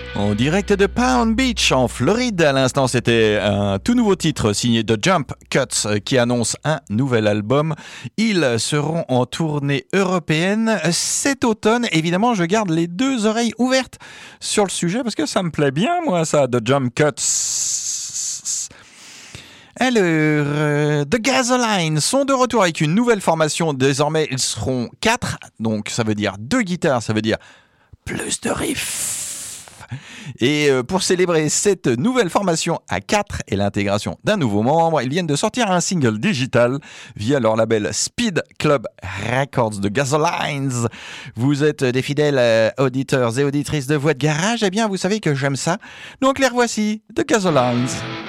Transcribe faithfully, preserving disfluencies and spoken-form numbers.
En direct de Palm Beach, en Floride, à l'instant, c'était un tout nouveau titre signé The Jump Cuts qui annonce un nouvel album. Ils seront en tournée européenne cet automne. Évidemment, je garde les deux oreilles ouvertes sur le sujet parce que ça me plaît bien, moi, ça, The Jump Cuts. Alors, euh, The Gasoline sont de retour avec une nouvelle formation. Désormais, ils seront quatre, donc ça veut dire deux guitares, ça veut dire plus de riffs. Et pour célébrer cette nouvelle formation à quatre et l'intégration d'un nouveau membre, ils viennent de sortir un single digital via leur label Speed Club Records de Gasolines. Vous êtes des fidèles auditeurs et auditrices de Voix de Garage, eh bien vous savez que j'aime ça. Donc les revoici, de Gasolines.